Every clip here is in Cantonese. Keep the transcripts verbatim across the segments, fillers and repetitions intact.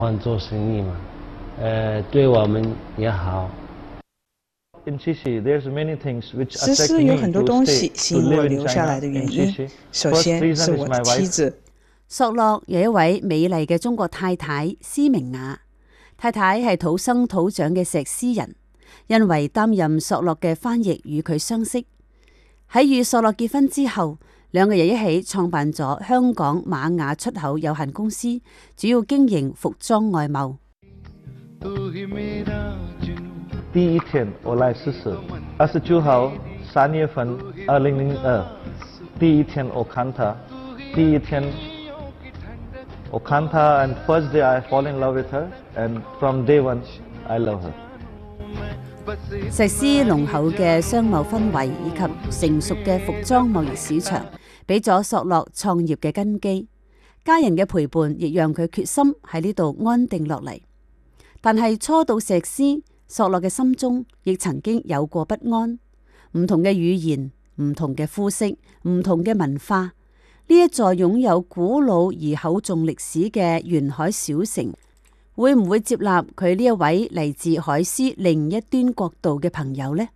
做生意嘛，呃，对我们也好。 其实有很多东西吸引我留下来的原因，首先是我的妻子。 索洛有一位美麗嘅中國太太施明雅，太太係土生土長嘅石獅人，因為擔任索洛嘅翻譯與佢相識。喺與索洛結婚之後，兩個人一起創辦咗香港瑪雅出口有限公司，主要經營服裝外貿。 第一天我來試試，二十九號三月份二零零二，第一天我看他，第一天我看他 and first day I fall in love with her and from day one I love her。 石獅濃厚嘅商貿氛圍以及成熟嘅服裝貿易市場，俾咗索洛創業嘅根基。家人嘅陪伴亦讓佢決心喺呢度安定落嚟。但係初到石獅，索洛嘅心中亦曾經有過不安。唔同嘅語言、唔同嘅膚色、唔同嘅文化，呢一座擁有古老而厚重歷史嘅沿海小城，會唔會接納佢呢一位嚟自海獅另一端國度嘅朋友呢？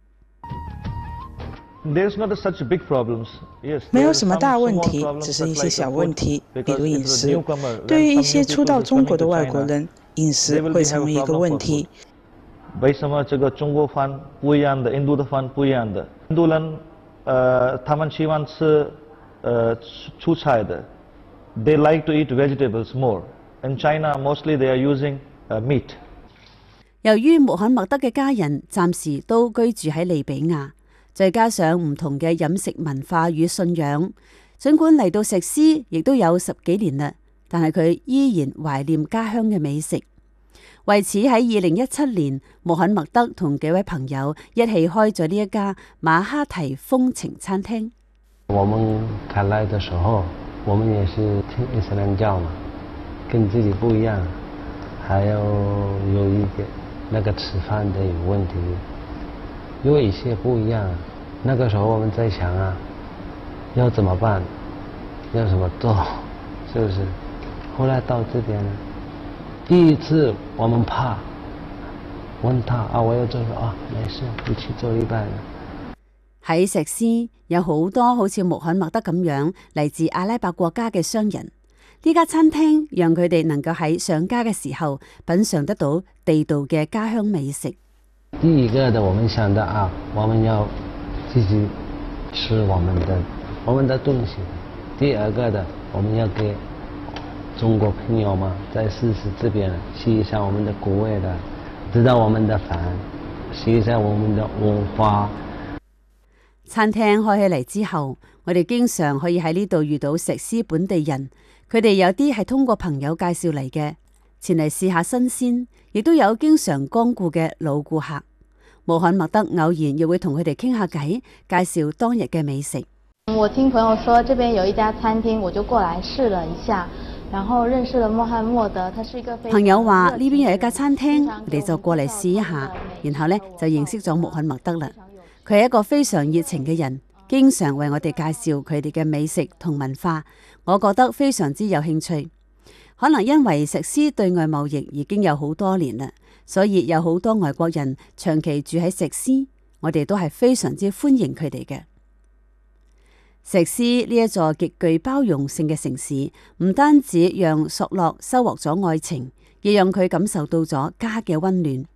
沒有什麼大問題，只是一些小問題，比如飲食。對於一些初到中國的外國人，飲食會成為一個問題。 為什麼這個中國飯不一樣的，印度的飯不一樣的？印度人，呃，他們喜歡吃，呃，蔬菜的。They like to eat vegetables more. In China, mostly they are using, uh, meat. 由於穆罕默德嘅家人暫時都居住喺利比亞，再加上唔同嘅飲食文化與信仰，儘管嚟到石獅亦都有十幾年啦，但係佢依然懷念家鄉嘅美食。為此喺二零一七年，穆罕默德同幾位朋友一起開咗呢一家馬哈提風情餐廳。 我們開來的時候，我們也是聽伊斯蘭教嘛，跟自己不一樣，還有有一個那個吃飯的有問題，有一些不一樣。那個時候我們在想啊，要怎麼辦，要怎麼做，是不是？後來到這邊。第一次我們怕，問他啊，我要做啊，沒事，一起做一半。 喺石獅有好多好似穆罕默德咁樣嚟自阿拉伯國家嘅商人，呢家餐廳讓佢哋能夠喺上家嘅時候品嘗得到地道嘅家鄉美食。 第一個的，我們想到啊，我們要自己吃我們的我們的東西。第二個的，我們要給中國朋友嘛，在試試這邊試一下我們的古味的，知道我們的飯，試一下我們的文化。 餐廳開起嚟之後，我哋經常可以喺呢度遇到石獅本地人，佢哋有啲係通過朋友介紹嚟嘅，前嚟試下新鮮，亦都有經常光顧嘅老顧客。穆罕默德偶然亦會同佢哋傾下偈，介紹當日嘅美食。 我聽朋友說，這邊有一家餐廳，我就過來試了一下。然後認識了穆罕默德，他是一個朋友話呢邊有一家餐廳，我哋就過嚟試一下，然後呢就認識咗穆罕默德啦。佢係一個非常熱情嘅人，經常為我哋介紹佢哋嘅美食同文化，我覺得非常之有興趣。可能因為石獅對外貿易已經有好多年啦，所以有好多外國人長期住喺石獅，我哋都係非常之歡迎佢哋嘅。石獅呢一座極具包容性嘅城市，唔單止讓索洛收穫咗愛情，亦讓佢感受到咗家嘅溫暖。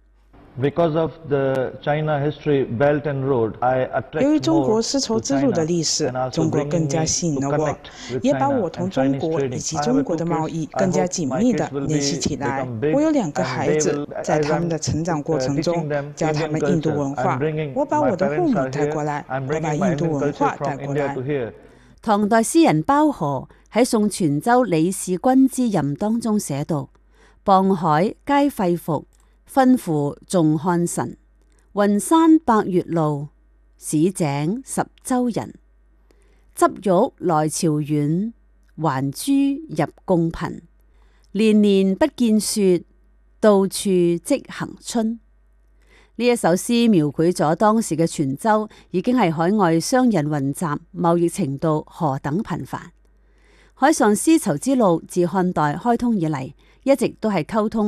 由於中國絲綢之路的歷史，中國更加吸引了我，也把我同中國以及中國的貿易更加緊密地聯繫起來。我有兩個孩子，在他們的成長過程中，教他們印度文化。我把我的父母帶過來，我把印度文化帶過來。 唐代詩人包河喺送泉州李使君之任當中寫道：傍海皆肺腑，分乎眾漢臣。雲山百越路，市井十州人。執玉來朝遠，還珠入貢頻。年年不見雪，到處即行春。呢一首詩描繪咗當時嘅泉州已經係海外商人雲集，貿易程度何等頻繁。海上絲綢之路自漢代開通以嚟， 一直都係溝通